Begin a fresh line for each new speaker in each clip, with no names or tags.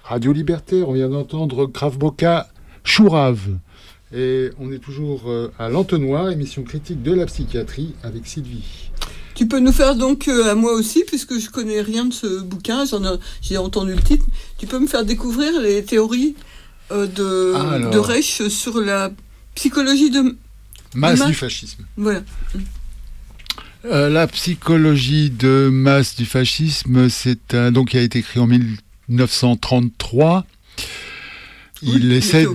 Radio Libertaire. On vient d'entendre Gravboka Chourave. Et on est toujours à l'Entonnoir, émission critique de la psychiatrie avec Sylvie.
Tu peux nous faire donc, à moi aussi, puisque je connais rien de ce bouquin, j'ai entendu le titre, tu peux me faire découvrir les théories de Reich sur la psychologie de
masse du fascisme.
Voilà.
La psychologie de masse du fascisme, donc il a été écrit en 1933. Il essaie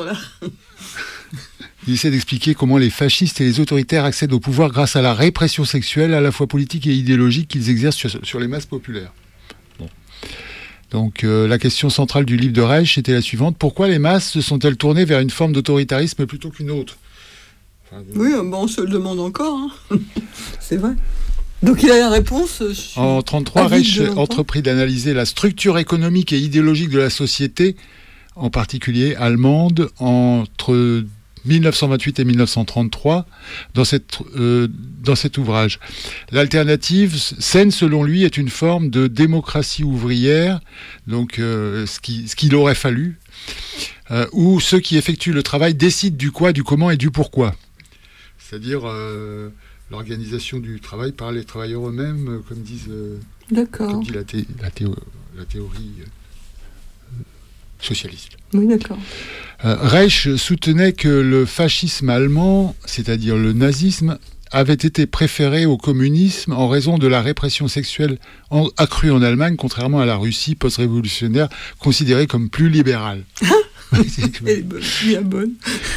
d'expliquer comment les fascistes et les autoritaires accèdent au pouvoir grâce à la répression sexuelle, à la fois politique et idéologique, qu'ils exercent sur les masses populaires. Bon. Donc la question centrale du livre de Reich était la suivante: pourquoi les masses se sont-elles tournées vers une forme d'autoritarisme plutôt qu'une autre?
Oui, on se le demande encore. Hein. C'est vrai. Donc il a la réponse.
En 1933, Reich entreprit d'analyser la structure économique et idéologique de la société, en particulier allemande, entre 1928 et 1933, dans cet ouvrage. L'alternative saine, selon lui, est une forme de démocratie ouvrière, donc ce qu'il aurait fallu, où ceux qui effectuent le travail décident du quoi, du comment et du pourquoi. C'est-à-dire l'organisation du travail par les travailleurs eux-mêmes, comme dit la théorie socialiste.
Oui, d'accord.
Reich soutenait que le fascisme allemand, c'est-à-dire le nazisme, avait été préféré au communisme en raison de la répression sexuelle accrue en Allemagne, contrairement à la Russie post-révolutionnaire, considérée comme plus libérale.
Elle est bonne, bien bonne.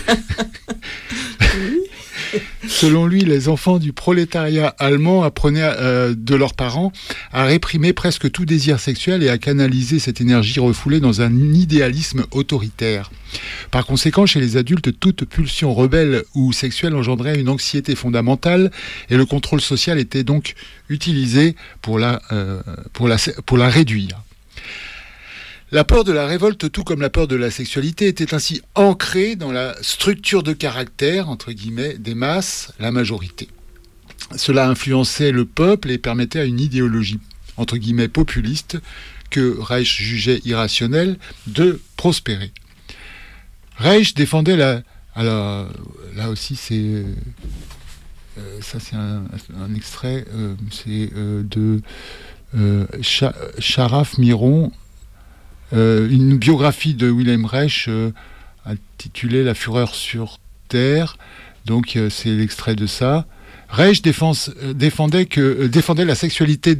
Oui.
Selon lui, les enfants du prolétariat allemand apprenaient de leurs parents à réprimer presque tout désir sexuel et à canaliser cette énergie refoulée dans un idéalisme autoritaire. Par conséquent, chez les adultes, toute pulsion rebelle ou sexuelle engendrait une anxiété fondamentale et le contrôle social était donc utilisé pour la réduire. La peur de la révolte, tout comme la peur de la sexualité, était ainsi ancrée dans la structure de caractère, entre guillemets, des masses, la majorité. Cela influençait le peuple et permettait à une idéologie, entre guillemets, populiste, que Reich jugeait irrationnelle, de prospérer. Reich défendait alors, là aussi, c'est un extrait, c'est de Sharaf Miron, une biographie de Wilhelm Reich intitulée La fureur sur Terre. Donc c'est l'extrait de ça. Reich défendait la sexualité.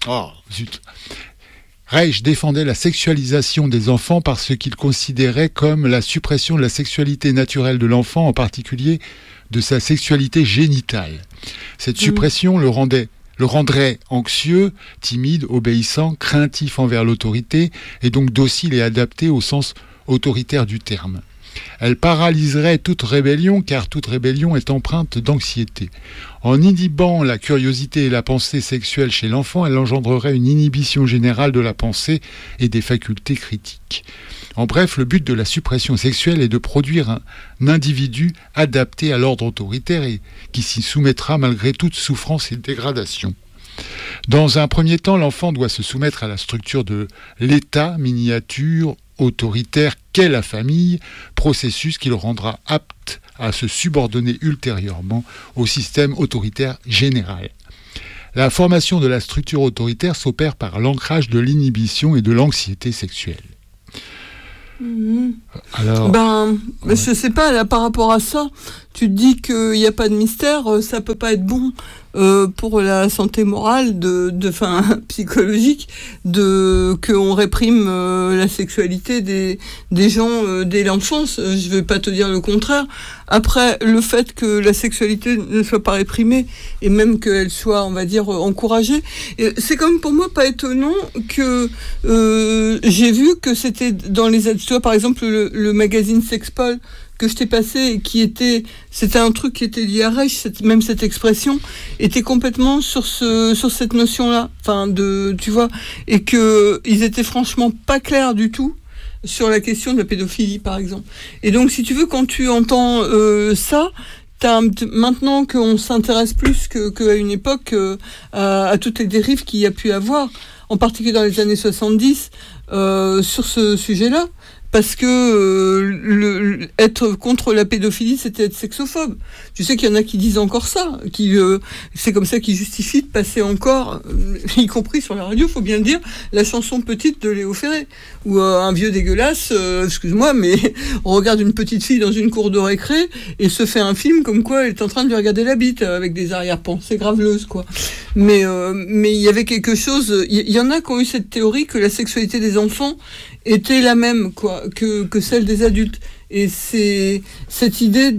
Reich défendait la sexualisation des enfants parce qu'il considérait comme la suppression de la sexualité naturelle de l'enfant, en particulier de sa sexualité génitale. Cette suppression le rendrait anxieux, timide, obéissant, craintif envers l'autorité, et donc docile et adapté au sens autoritaire du terme. Elle paralyserait toute rébellion, car toute rébellion est empreinte d'anxiété. En inhibant la curiosité et la pensée sexuelle chez l'enfant, elle engendrerait une inhibition générale de la pensée et des facultés critiques. En bref, le but de la suppression sexuelle est de produire un individu adapté à l'ordre autoritaire et qui s'y soumettra malgré toute souffrance et dégradation. Dans un premier temps, l'enfant doit se soumettre à la structure de l'État miniature autoritaire qu'est la famille, processus qui le rendra apte à se subordonner ultérieurement au système autoritaire général. La formation de la structure autoritaire s'opère par l'ancrage de l'inhibition et de l'anxiété sexuelle.
Alors, je sais pas, là, par rapport à ça, tu te dis qu'il n'y a pas de mystère, ça peut pas être bon pour la santé morale, psychologique, qu'on réprime la sexualité des gens dès l'enfance. Je vais pas te dire le contraire. Après, le fait que la sexualité ne soit pas réprimée et même qu'elle soit, on va dire, encouragée, c'est comme pour moi pas étonnant que j'ai vu que c'était dans les... Tu vois, par exemple, le magazine Sexpol que je t'ai passé, c'était un truc qui était lié à Reich, même cette expression était complètement sur cette notion-là, tu vois, et que ils étaient franchement pas clairs du tout sur la question de la pédophilie, par exemple. Et donc, si tu veux, quand tu entends ça, maintenant qu'on s'intéresse plus qu'à une époque à toutes les dérives qu'il y a pu avoir. en particulier dans les années 70, sur ce sujet-là. Parce que être contre la pédophilie, c'était être sexophobe. Tu sais qu'il y en a qui disent encore ça, c'est comme ça qu'ils justifient de passer encore, y compris sur la radio, faut bien le dire, la chanson Petite de Léo Ferré, où un vieux dégueulasse, excuse-moi, mais on regarde une petite fille dans une cour de récré et se fait un film comme quoi elle est en train de lui regarder la bite avec des arrière-pensées graveleuses, quoi. Mais il y avait quelque chose, il y en a qui ont eu cette théorie que la sexualité des enfants était la même, quoi, que celle des adultes. Et c'est cette idée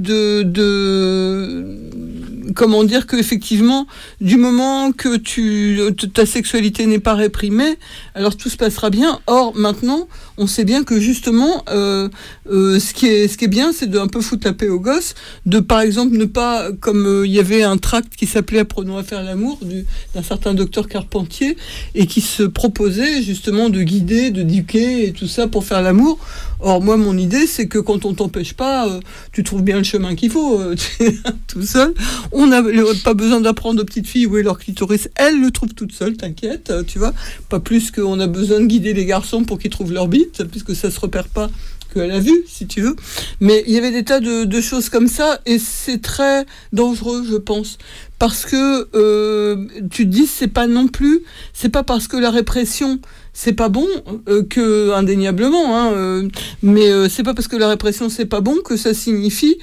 comment dire, que effectivement, du moment que ta sexualité n'est pas réprimée, alors tout se passera bien. Or, maintenant, on sait bien que justement, ce qui est bien, c'est de un peu foutre la paix aux gosses, de par exemple ne pas, comme il y avait un tract qui s'appelait Apprenons à faire l'amour, d'un certain docteur Carpentier, et qui se proposait justement de guider, d'éduquer et tout ça pour faire l'amour. Or, moi, mon idée, c'est que quand on t'empêche pas, tu trouves bien le chemin qu'il faut, tout seul. On n'a pas besoin d'apprendre aux petites filles où est leur clitoris. Elles le trouvent toutes seules, t'inquiète, tu vois. Pas plus qu'on a besoin de guider les garçons pour qu'ils trouvent leur bite, puisque ça se repère pas qu'à la vue, si tu veux. Mais il y avait des tas de choses comme ça, et c'est très dangereux, je pense. Parce que, tu te dis, c'est pas parce que la répression, c'est pas bon, que, indéniablement, mais c'est pas parce que la répression, c'est pas bon que ça signifie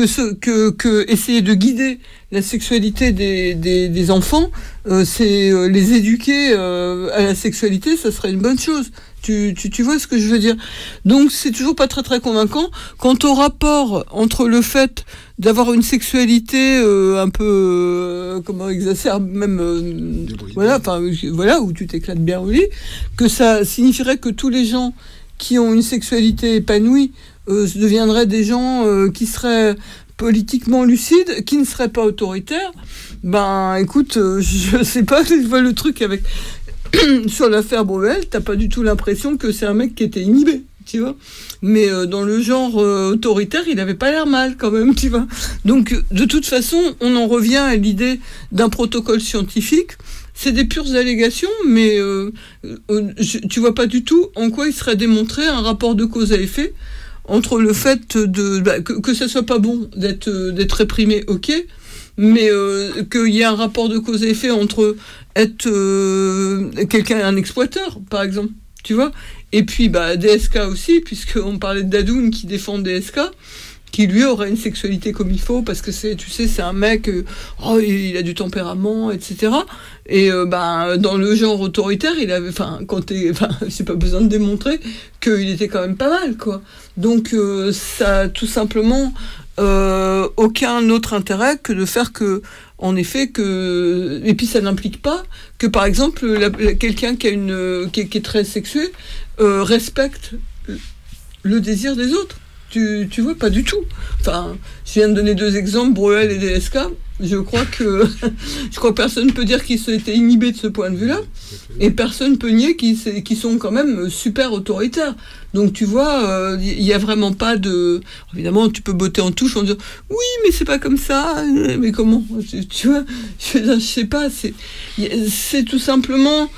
que essayer de guider la sexualité des enfants, c'est les éduquer à la sexualité, ça serait une bonne chose. Tu vois ce que je veux dire? Donc c'est toujours pas très très convaincant. Quant au rapport entre le fait d'avoir une sexualité un peu comment exacerbe, même voilà, où tu t'éclates bien au lit, que ça signifierait que tous les gens qui ont une sexualité épanouie deviendraient des gens qui seraient politiquement lucides, qui ne seraient pas autoritaires. Ben écoute, je sais pas, je vois le truc avec sur l'affaire Bruel, t'as pas du tout l'impression que c'est un mec qui était inhibé, tu vois. Mais dans le genre autoritaire, il avait pas l'air mal quand même, tu vois. Donc de toute façon, on en revient à l'idée d'un protocole scientifique. C'est des pures allégations, mais tu vois pas du tout en quoi il serait démontré un rapport de cause à effet entre le fait que ça soit pas bon d'être réprimé, ok, mais qu'il y ait un rapport de cause à effet entre être un exploiteur, par exemple, tu vois, et puis DSK aussi, puisqu'on parlait de Dadoun qui défend DSK, qui lui aurait une sexualité comme il faut, parce que c'est un mec, il a du tempérament, etc. Et dans le genre autoritaire, il avait, c'est pas besoin de démontrer qu'il était quand même pas mal, quoi. Donc ça a tout simplement aucun autre intérêt que de faire que, en effet, et puis ça n'implique pas que, par exemple, quelqu'un qui est très sexué respecte le désir des autres. Tu vois, pas du tout. Enfin, je viens de donner 2 exemples, Bruel et DSK. Je crois que personne peut dire qu'ils étaient inhibés de ce point de vue-là, et personne peut nier qu'ils sont quand même super autoritaires. Donc tu vois, il y a vraiment pas de... Évidemment, tu peux botter en touche en disant oui, mais c'est pas comme ça. Mais comment? Tu vois, je sais pas. C'est tout simplement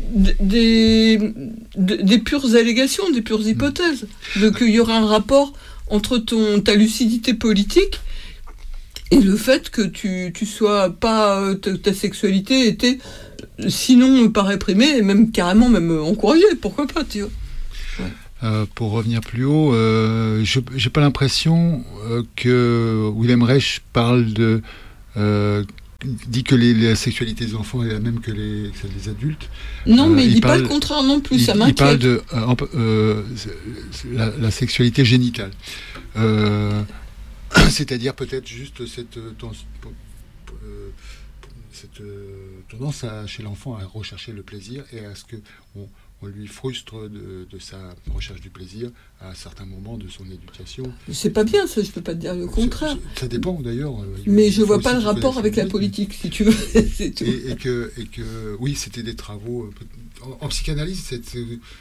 des pures allégations, des pures hypothèses, qu'il y aura un rapport entre ta lucidité politique et le fait que tu sois pas, ta sexualité était sinon pas réprimée, et même carrément encouragée, pourquoi pas, tu vois. Ouais.
Pour revenir plus haut, j'ai pas l'impression que Wilhelm Reich dit que la sexualité des enfants est la même que celle des adultes.
Non, mais il dit pas le contraire non plus, ça m'inquiète.
Il parle de la sexualité génitale. C'est-à-dire peut-être juste cette tendance chez l'enfant à rechercher le plaisir et à ce qu'on lui frustre de sa recherche du plaisir à certains moments de son éducation.
C'est pas bien, ça, je peux pas te dire le contraire.
Ça dépend d'ailleurs.
Mais je vois pas le rapport avec la politique, si tu veux. C'est tout.
Et que oui, c'était des travaux. En psychanalyse, cette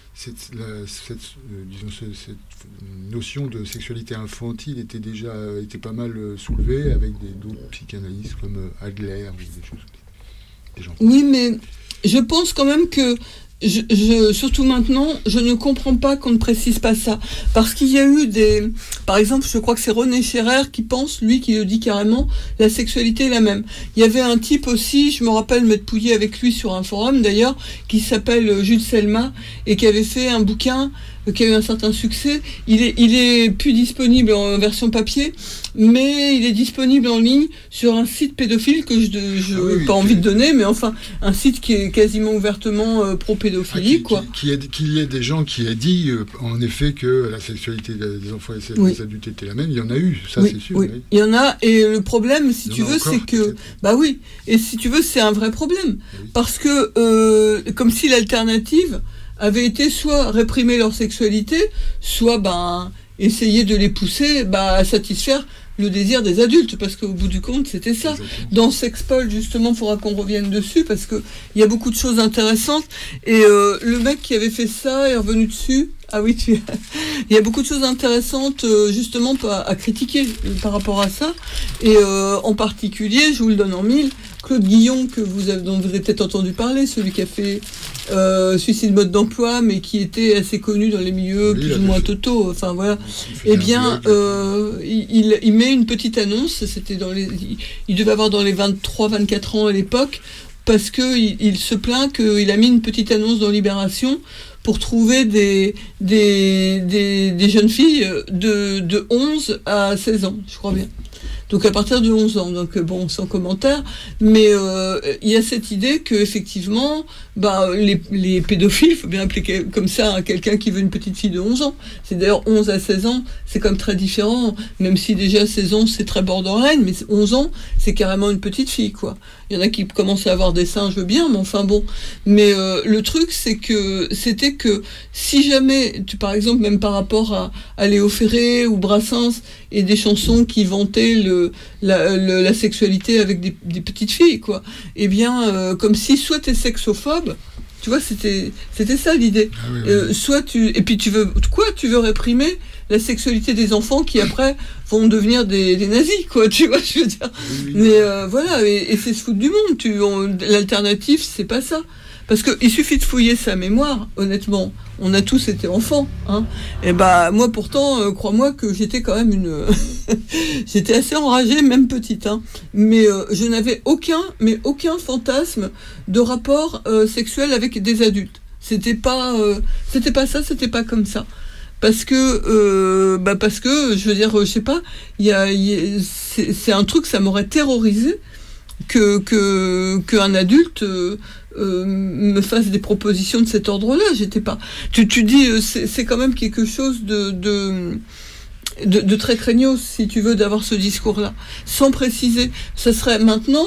notion de sexualité infantile était pas mal soulevée avec d'autres psychanalystes comme Adler ou des choses comme ça.
Oui, mais je pense quand même que surtout maintenant, je ne comprends pas qu'on ne précise pas ça. Parce qu'il y a eu par exemple, je crois que c'est René Scherrer qui qui le dit carrément, la sexualité est la même. Il y avait un type aussi, je me rappelle m'être pouillé avec lui sur un forum d'ailleurs, qui s'appelle Jules Selma, et qui avait fait un bouquin qui a eu un certain succès. Il est plus disponible en version papier, mais il est disponible en ligne sur un site pédophile que je n'ai pas envie de donner, mais enfin, un site qui est quasiment ouvertement pro-pédophilie, quoi.
Qu'il y ait des gens qui aient dit, en effet, que la sexualité des enfants et des adultes était la même, il y en a eu, ça c'est sûr.
Oui. Il y en a, et le problème, si tu veux, c'est que... Bah oui, et si tu veux, c'est un vrai problème. Oui. Parce que, comme si l'alternative avait été soit réprimer leur sexualité, soit essayer de les pousser à satisfaire le désir des adultes, parce qu'au bout du compte, c'était ça. Exactement. Dans Sexpol, justement, il faudra qu'on revienne dessus, parce qu'il y a beaucoup de choses intéressantes, et le mec qui avait fait ça est revenu dessus. Ah oui, il y a beaucoup de choses intéressantes, justement, à critiquer par rapport à ça, et en particulier, je vous le donne en mille, Claude Guillon, dont vous avez peut-être entendu parler, celui qui a fait Suicide mode d'emploi, mais qui était assez connu dans les milieux plus ou moins totaux, enfin voilà. Eh bien, il met une petite annonce, il devait avoir dans les 23-24 ans à l'époque, parce qu'il se plaint qu'il a mis une petite annonce dans Libération pour trouver des jeunes filles de 11 à 16 ans, je crois bien. Donc à partir de 11 ans, donc bon, sans commentaire, mais il y a cette idée que effectivement, les pédophiles, il faut bien appeler comme ça quelqu'un qui veut une petite fille de 11 ans. C'est d'ailleurs 11 à 16 ans, c'est comme très différent, même si déjà 16 ans c'est très borderline, mais 11 ans c'est carrément une petite fille, quoi. Il y en a qui commencent à avoir des seins, je veux bien, mais enfin bon. Mais le truc c'était que si jamais, par exemple, même par rapport à Léo Ferré ou Brassens et des chansons qui vantaient la sexualité avec des petites filles, quoi. Eh bien, comme si soit t'es sexophobe, tu vois, c'était ça l'idée. Ah oui. Soit et puis tu veux réprimer la sexualité des enfants qui après vont devenir des nazis, quoi, tu vois, je veux dire. Oui. Mais voilà, et c'est se foutre du monde. L'alternative, c'est pas ça. Parce qu'il suffit de fouiller sa mémoire, honnêtement. On a tous été enfants, hein. Et moi pourtant, crois-moi que j'étais quand même j'étais assez enragée, même petite, hein. Mais je n'avais aucun fantasme de rapport sexuel avec des adultes. C'était pas ça, c'était pas comme ça. Parce que, je veux dire, je sais pas, c'est un truc, ça m'aurait terrorisé qu'un adulte me fasse des propositions de cet ordre-là. J'étais pas. Tu dis, c'est quand même quelque chose de très craignos, si tu veux, d'avoir ce discours-là, sans préciser. Ça serait maintenant,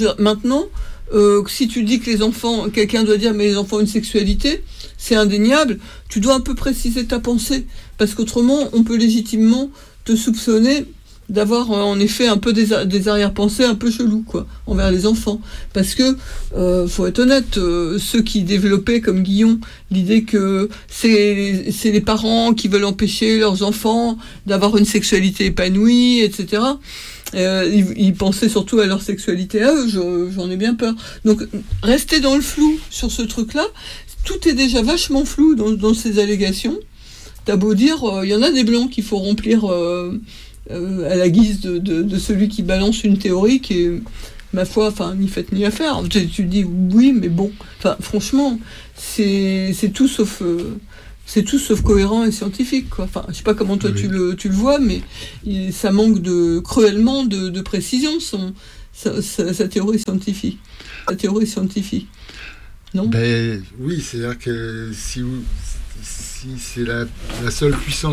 si tu dis que quelqu'un doit dire mais les enfants ont une sexualité, c'est indéniable, tu dois un peu préciser ta pensée, parce qu'autrement on peut légitimement te soupçonner d'avoir en effet un peu des arrière-pensées un peu chelous, quoi, envers les enfants. Parce que, faut être honnête, ceux qui développaient comme Guillon l'idée que c'est les parents qui veulent empêcher leurs enfants d'avoir une sexualité épanouie, etc., ils pensaient surtout à leur sexualité à eux, j'en ai bien peur. Donc, rester dans le flou sur ce truc-là, tout est déjà vachement flou dans ces allégations. T'as beau dire, il y en a des blancs qu'il faut remplir à la guise de celui qui balance une théorie qui est, ma foi, ni faite ni à faire. Tu dis oui, mais bon, franchement, c'est tout sauf cohérent et scientifique, quoi. Je sais pas comment toi tu le vois, mais ça manque cruellement de précision, sa théorie scientifique. La théorie scientifique. Non ?
Oui, c'est-à-dire que si c'est la seule puissance